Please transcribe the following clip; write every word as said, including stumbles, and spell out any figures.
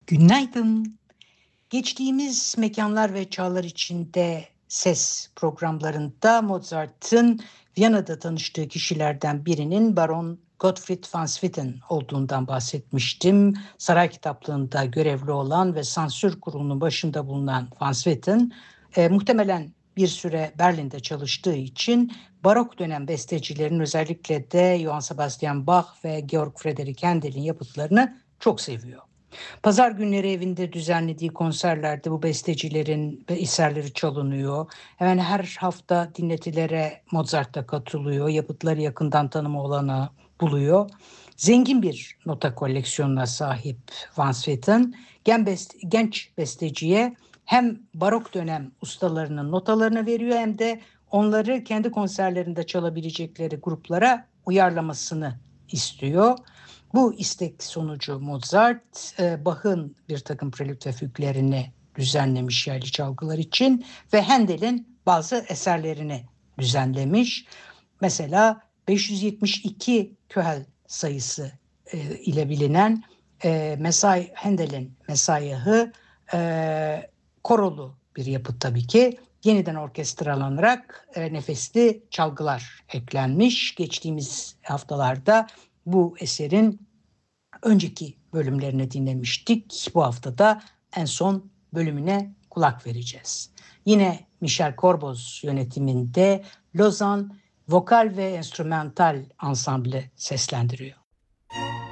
Günaydın. Geçtiğimiz mekanlar ve çağlar içinde ses programlarında Mozart'ın Viyana'da tanıştığı kişilerden birinin Baron Gottfried van Swieten olduğundan bahsetmiştim. Saray kitaplığında görevli olan ve sansür kurulunun başında bulunan van Swieten, e, muhtemelen bir süre Berlin'de çalıştığı için barok dönem bestecilerin, özellikle de Johann Sebastian Bach ve Georg Friedrich Handel'in yapıtlarını çok seviyor. Pazar günleri evinde düzenlediği konserlerde bu bestecilerin eserleri çalınıyor. Hemen her hafta dinletilere Mozart da katılıyor. Yapıtları yakından tanıma olanağı buluyor. Zengin bir nota koleksiyonuna sahip Van Swieten, genç besteciye hem barok dönem ustalarının notalarını veriyor hem de onları kendi konserlerinde çalabilecekleri gruplara uyarlamasını istiyor. Bu istek sonucu Mozart, e, Bach'ın bir takım prelüt ve füglerini düzenlemiş yaylı çalgılar için ve Handel'in bazı eserlerini düzenlemiş. Mesela beş yüz yetmiş iki Köhel sayısı e, ile bilinen e, Mesai, Handel'in Mesayahı e, korolu bir yapıt tabii ki. Yeniden orkestralanarak e, nefesli çalgılar eklenmiş. Geçtiğimiz haftalarda bu eserin önceki bölümlerini dinlemiştik. Bu hafta da en son bölümüne kulak vereceğiz. Yine Michel Corboz yönetiminde Lausanne Vokal ve Enstrümantal Ensemble seslendiriyor.